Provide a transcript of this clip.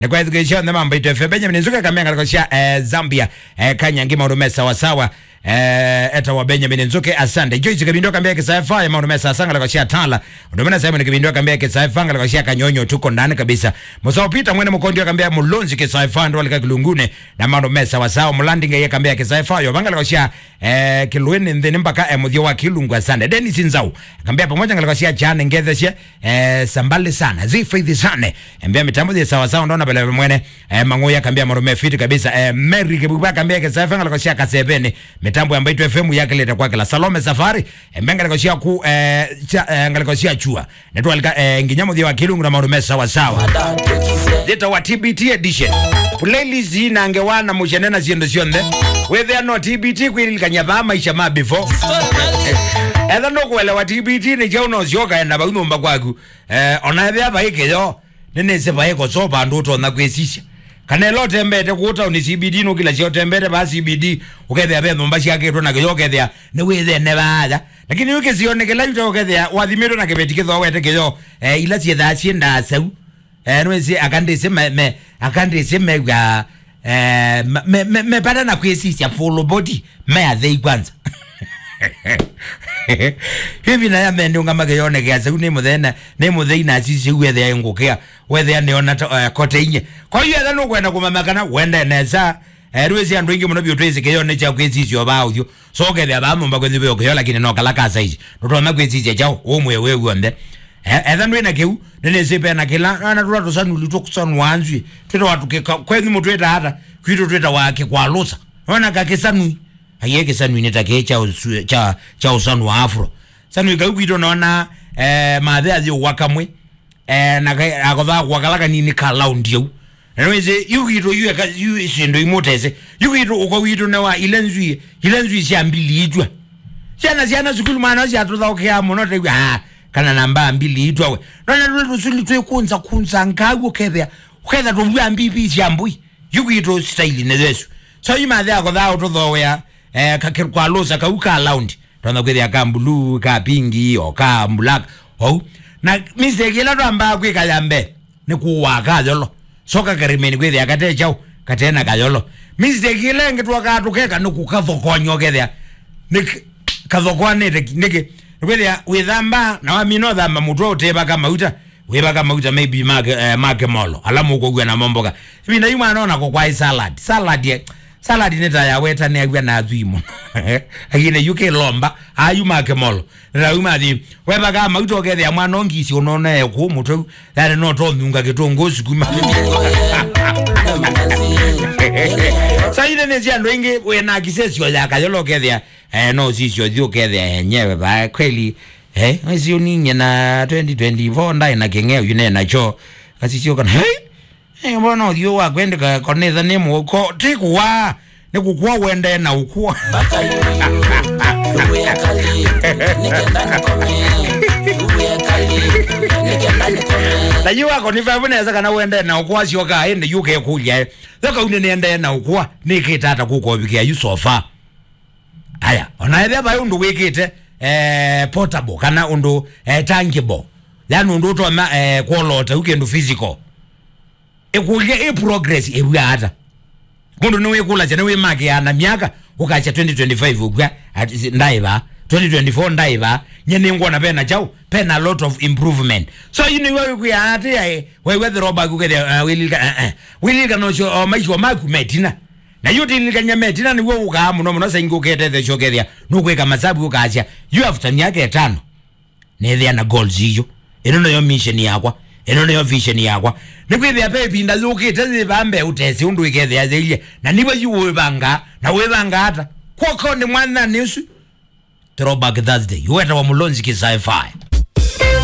Na kwa hiyo kisha ndema mbito FM Benjamin Nzuka kamia ngalikoshia Zambia Kanyangi maundume sawa sawa eta wa Benjamin Nzuke asante Joyce Kabindo kambia kisaifa ya maundume sawa ngalikoshia Tala ndomena Simon Kabindo kambia kisaifa ngalikoshia Kanyonyo tuko ndani kabisa Musa Peter mwene mkondi kambia Mulonzi kisaifa ndo alika Kilungune na maundume sawa sawa Mulandinga ye kambia kisaifa yo ngalikoshia Kilweni ndeni mpaka mudhio wa Kilungu asante Dennis Nzau kambia pamoja ngalikoshia Jane Ngetheshe sambali sana Zifaithi sana mbia mitambo ya sawa sawa ndo bele mwene mangoya kambia marume fiti kabisa Mary Kibuba kambia kisaifa ngalikoshia Kasebene mitambo ya Mbito FM yake leta kwa kila Salome Safari mbenga ngalikoshia ku ngalikoshia chua netu alika nginyamo dia Kilungu na marume sawa sawa data wa TBT edition playlist ina angewana mushenena ziendo sionde whether no TBT kwilika maisha ma before edha no kuelewa TBT ni jauno zioka enda bagumba kwaku onabya baike yo nene se baiko so bandu to na kwesisha kanelo tembete kuta ni CBD no kila chio tembete ba CBD ukethea be nomba yake to na yo kethea ne wethe ne baada lakini uke sione kila yuto ukethea wathimiro na kebeti kitho wete kiyo ila cie tha cienda sau nwezi akandise me ga me bada na kwesisha full body me athei kwanza hivi na ya mende ungamage yone gasa ni muthena ni mutheina sisi wethe engukea wethe ne ona kote inye kwa hiyo ethano kwenda kumamakana wenda neza rwezi andu ingi muno byotwezi ke yone cha kwesisi obaudyo so ke bya bamu mbakwenzi byo ke lakini no kala kasa hizi ndo makwesisi chao omwe wewe onde ethano ina keu nene sepe na kila ana twa tosanu litokusanu wanzwi twita watu ke kwenzi mutweta hata kwito tweta wake kwa losa ona kakesanu ayeke sanu inetake cha usanu wa afro sanu ikawito naona mathe azi wakamwe na akodha wakalaka nini kala ndio nweze yugito yu sindo imotese yugito ukawito na wa ilenzi siambili itwa siana zikulu mana zi atoza okea monote kana namba mbili itwa we nana rusuli twe kunza ngago kethea to bwa mbibi siambui yugito style nezesu so yimathe akodha utotho ya kwa losa ka uka around tona kweli aka blue ka pingi o ka black na mizekela ndo amba kwika yambe ni kuwaka jolo soka karimeni kweli akate chao katena kayolo mizekela ngitwa ka tukeka no kukathokonyo ketha ni kathokwane niki kweli withamba na wamino thamba mutwa uteba kama uta weba kama uta maybe make molo alamu uko na momboka hivi na yuma anaona kwa salad neta ya weta ne agwa na azuimo agine UK lomba ayu make molo na yuma di weba kama uto gethe ya mwana ngisi onona e ku mutu that no to ndunga kitongo sukuma saide ne sia ndenge we na kisesio ya kayolo gethe no sisio dio gethe nyewe ba kweli sio ninye na 2024 ndai na kengeo yune na cho kasisio kana mbona dio wa kwenda koneza nemo uko tikuwa ni kukua wende na ukua na yuwa konifa vuneza kana wende na ukua sioka ende yuke kuja loka unene na ukua nikitata kukobikia yusofa aya onaethia ba undu wikite portable kana undu tangible yani undu to kwolota ukendu physical ekulia progress ebwa hata mundu niwe kula chane we mark ya na miaka ukacha 2025 ugwa ndaiba 2024 ndaiba nyene ngona pena chao pena lot of improvement so you know we kuya hata we the roba kugede wilika no show maisho maku metina na yuti nilikanya metina ni wo uka muno sengi ukete the shogeria nukweka masabu ukacha you have time yake 5 nethia na goals hiyo ino yo mission yakwa eno yo vision yakwa nikwibya pepi ndazukite zibambe utesi undu ikethe yazeile na niwe yuwe banga na we banga hata kwako ni mwana nisu throwback Thursday yuweta wa Mulonzi kisaifi